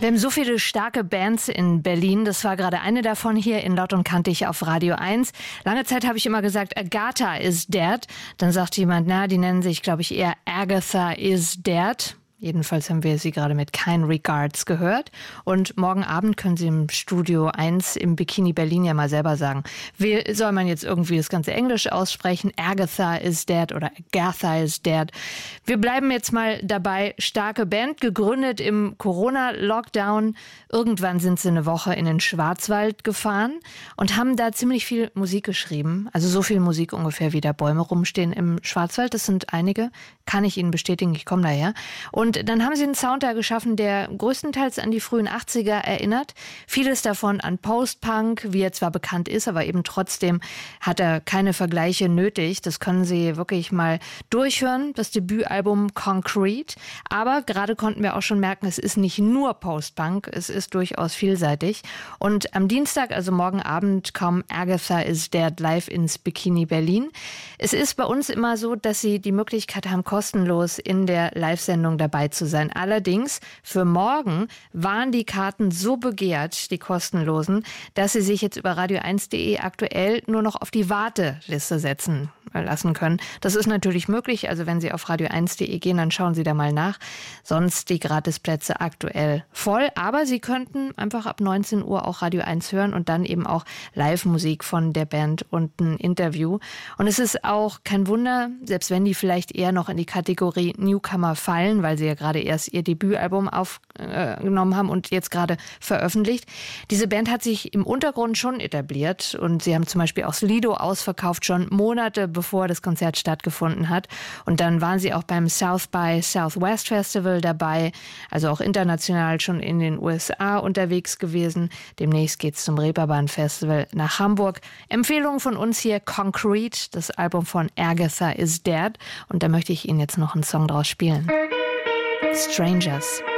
Wir haben so viele starke Bands in Berlin. Das war gerade eine davon hier in Laut und Kantig auf Radio 1. Lange Zeit habe ich immer gesagt, Agatha is dead. Dann sagt jemand, die nennen sich, glaube ich, eher Agatha is dead. Jedenfalls haben wir sie gerade mit Kind Regards gehört. Und morgen Abend können Sie im Studio 1 im Bikini Berlin ja mal selber sagen, wie soll man jetzt irgendwie das ganze Englisch aussprechen? Agatha is dead oder Agatha is dead. Wir bleiben jetzt mal dabei. Starke Band, gegründet im Corona-Lockdown. Irgendwann sind sie eine Woche in den Schwarzwald gefahren und haben da ziemlich viel Musik geschrieben. Also so viel Musik ungefähr, wie da Bäume rumstehen im Schwarzwald. Das sind einige, kann ich Ihnen bestätigen, ich komme daher. Und dann haben sie einen Sound da geschaffen, der größtenteils an die frühen 80er erinnert. Vieles davon an Post-Punk, wie er zwar bekannt ist, aber eben trotzdem hat er keine Vergleiche nötig. Das können Sie wirklich mal durchhören, das Debütalbum Concrete. Aber gerade konnten wir auch schon merken, es ist nicht nur Post-Punk, es ist durchaus vielseitig. Und am Dienstag, also morgen Abend, kommt Agatha is Dead live ins Bikini Berlin. Es ist bei uns immer so, dass Sie die Möglichkeit haben, kostenlos in der Live-Sendung dabei zu sein. Allerdings für morgen waren die Karten so begehrt, die kostenlosen, dass Sie sich jetzt über radio1.de aktuell nur noch auf die Warteliste setzen lassen können. Das ist natürlich möglich, also wenn Sie auf radio1.de gehen, dann schauen Sie da mal nach. Sonst die Gratisplätze aktuell voll, aber Sie könnten einfach ab 19 Uhr auch Radio 1 hören und dann eben auch Live-Musik von der Band und ein Interview. Und es ist auch kein Wunder, selbst wenn die vielleicht eher noch in die Kategorie Newcomer fallen, weil sie ja gerade erst ihr Debütalbum aufgenommen haben und jetzt gerade veröffentlicht. Diese Band hat sich im Untergrund schon etabliert und sie haben zum Beispiel auch das Lido ausverkauft, schon Monate bevor das Konzert stattgefunden hat. Und dann waren sie auch beim South by Southwest Festival dabei, also auch international schon in den USA unterwegs gewesen. Demnächst geht's zum Reeperbahn Festival nach Hamburg. Empfehlung von uns hier, Concrete, das Album von Agatha is Dead. Und da möchte ich Ihnen jetzt noch einen Song draus spielen. Strangers.